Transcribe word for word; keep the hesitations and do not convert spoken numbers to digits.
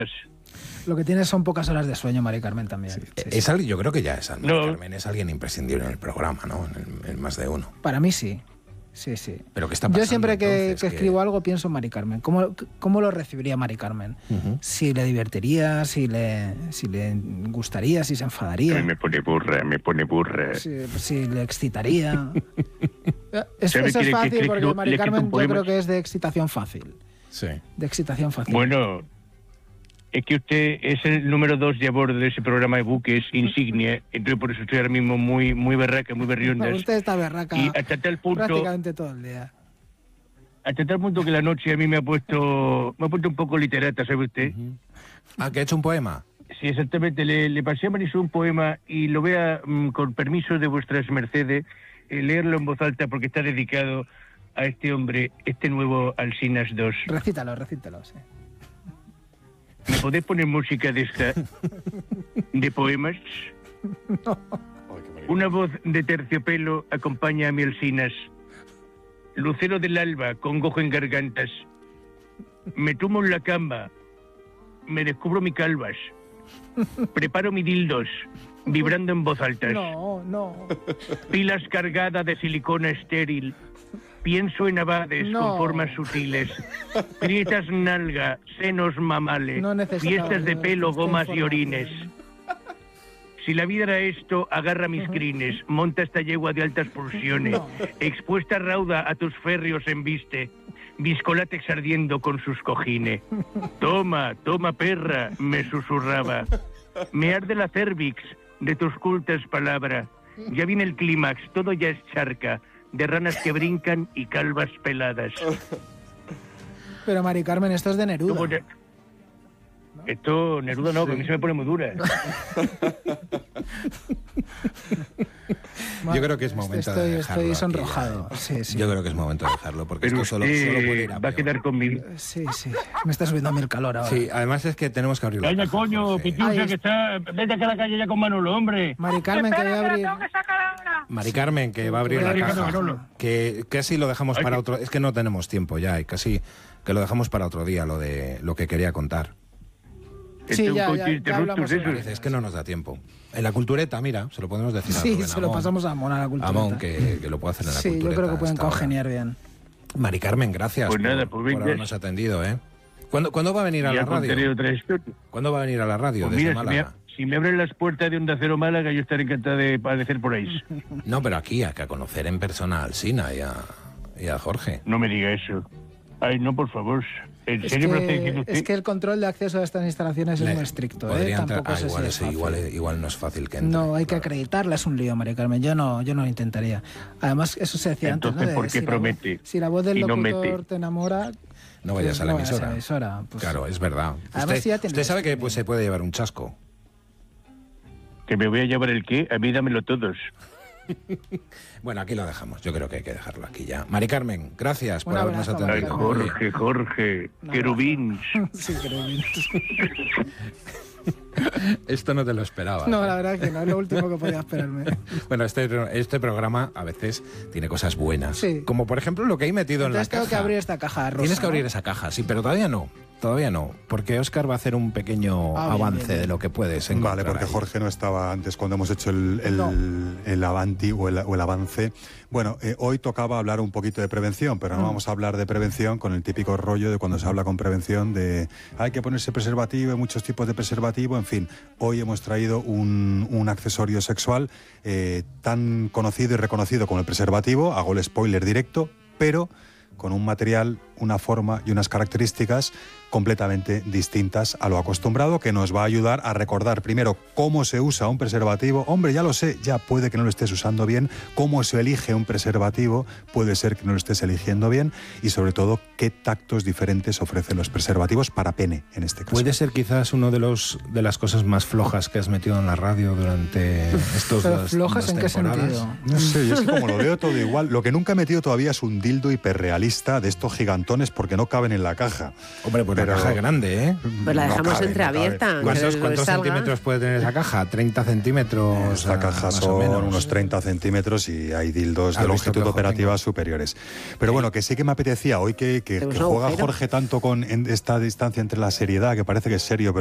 Lo que tiene son pocas horas de sueño, Mari Carmen, también. Sí, sí, es sí. alguien, yo creo que ya es Mari No. Carmen, es alguien imprescindible en el programa, ¿no? En, el, en más de uno. Para mí sí. Sí, sí. Pero ¿qué está pasando, yo siempre que, entonces, que que... escribo algo pienso en Mari Carmen. ¿Cómo, cómo lo recibiría Mari Carmen? Uh-huh. Si le divertiría, si le, si le gustaría, si se enfadaría. Ay, me pone burra, me pone burra. Si, si le excitaría. es, eso es fácil que, porque Mari Carmen yo creo que es de excitación fácil. Sí. De excitación fácil. Bueno, es que usted es el número dos de a bordo de ese programa de buques insignia, entonces por eso estoy ahora mismo muy muy berraca, muy berrionda. No, usted está berraca y hasta tal punto, prácticamente todo el día. Hasta tal punto que la noche a mí me ha puesto me ha puesto un poco literata, ¿sabe usted? Uh-huh. Ah, que ha hecho un poema. Sí, exactamente. Le, le pasé a Marisol un poema y lo voy a, mm, con permiso de vuestras mercedes, eh, leerlo en voz alta porque está dedicado a este hombre, este nuevo Alsinas dos. Recítalo, recítalo, sí. ¿Me podés poner música de esta? ¿De poemas? No. Una voz de terciopelo acompaña a mi Alsinas. Lucero del alba, congojo en gargantas. Me tumo en la cama. Me descubro mi calvas. Preparo mi dildos, vibrando en voz alta. No, no. Pilas cargadas de silicona estéril. Pienso en abades no. con formas sutiles, grietas nalga, senos mamales, no fiestas de pelo, gomas y orines. Si la vida era esto, agarra mis crines, monta esta yegua de altas pulsiones, no. expuesta rauda a tus férreos embiste, viscolátex ardiendo con sus cojines. Toma, toma perra, me susurraba, me arde la cervix de tus cultas palabras, ya viene el clímax, todo ya es charca, de ranas que brincan y calvas peladas. Pero Mari Carmen, esto es de Neruda. Ne- ¿No? Esto, Neruda no, sí. que a mí se me pone muy dura. Yo creo que es momento estoy, de dejarlo. Estoy sonrojado. Aquí, sí, sí. Yo creo que es momento de dejarlo, porque Pero esto solo, solo puede ir a va a quedar conmigo. Sí, sí. Me está subiendo a mí el calor ahora. Sí, además es que tenemos que abrir la Calla, caja, coño, Jorge. Pitiusa, que está... Vete acá a la calle ya con Manolo, hombre. Mari Carmen, que voy a abrir... Mari Carmen, que va a abrir la caja. Que casi lo dejamos para otro... Es que no tenemos tiempo ya, y casi que lo dejamos para otro día, lo de lo que quería contar. Sí, ya, ya, ya hablamos de eso. Es que no nos da tiempo. En la cultureta, mira, se lo podemos decir a Sí, Rubén se Amón, lo pasamos a Amón, a la cultureta. Amón, que, que lo puede hacer en la sí, cultureta. Sí, yo creo que pueden congeniar ahora. bien. Mari Carmen, gracias pues nada, por, pues por habernos atendido, ¿eh? ¿Cuándo, ¿Cuándo va a venir a ya la radio? Otra historia. ¿Cuándo va a venir a la radio pues desde mira, Málaga? Si me, si me abren las puertas de Onda Cero Málaga, yo estaré encantado de aparecer por ahí. No, pero aquí, a que a conocer en persona a Alsina y a, y a Jorge. No me diga eso. Ay, no, por favor. ¿En es, serio que, me está diciendo usted? Es que el control de acceso a estas instalaciones Le, es muy estricto, ¿eh? Tampoco ah, sé igual, si es sí, igual, igual no es fácil que entre. No, hay que claro. acreditarla, es un lío, Mari Carmen. Yo no, yo no lo intentaría. Además, eso se decía Entonces, antes, ¿no? De, ¿por qué si promete? La, si la voz del y no locutor mete. te enamora... No vayas pues, a la no emisora. vayas a la emisora pues. Claro, es verdad. Además, usted, ya tienes, usted sabe que pues, se puede llevar un chasco. ¿Que me voy a llevar el qué? A mí dámelo todos. Bueno, aquí lo dejamos. Yo creo que hay que dejarlo aquí ya. Mari Carmen, gracias Un por habernos abrazo, atendido. Ay, Jorge, Jorge, No, querubins. Sí, querubins. Esto no te lo esperaba. No, ¿eh? la verdad que no, es lo último que podía esperarme. Bueno, este, este programa a veces tiene cosas buenas. Sí. Como por ejemplo lo que hay metido Entonces en la tengo caja. que abrir esta caja rosa. Tienes que abrir ¿no? esa caja, sí, pero todavía no. Todavía no, porque Óscar va a hacer un pequeño ah, bien, avance bien, bien. de lo que puedes encontrar. Vale, porque ahí. Jorge no estaba antes cuando hemos hecho el, el, No. el avanti o el, o el avance. Bueno, eh, hoy tocaba hablar un poquito de prevención, pero no Mm. vamos a hablar de prevención con el típico rollo de cuando se habla con prevención de hay que ponerse preservativo, hay muchos tipos de preservativo, en fin. Hoy hemos traído un, un accesorio sexual eh, tan conocido y reconocido como el preservativo, hago el spoiler directo, pero con un material, una forma y unas características completamente distintas a lo acostumbrado, que nos va a ayudar a recordar primero cómo se usa un preservativo. Hombre, ya lo sé, ya puede que no lo estés usando bien. Cómo se elige un preservativo, puede ser que no lo estés eligiendo bien. Y sobre todo, qué tactos diferentes ofrecen los preservativos para pene, en este caso. Puede ser quizás uno de los de las cosas más flojas que has metido en la radio durante estos ¿Pero dos flojas dos en qué temporadas. sentido? No sé, yo es que como lo veo todo igual. Lo que nunca he metido todavía es un dildo hiperrealista de estos gigantotes botones porque no caben en la caja. Hombre, pues Pero, la caja es grande, ¿eh? Pues la dejamos no cabe, entreabierta. No ¿Cuántos, cuántos centímetros puede tener esa caja? ¿treinta centímetros? Esta caja más son o menos. unos treinta centímetros y hay dildos de ¿Has visto longitud qué ojo operativa tengo? superiores. Pero bueno, que sí que me apetecía, hoy que, que, que Tenemos juega agujero. Jorge tanto con en esta distancia entre la seriedad, que parece que es serio, pero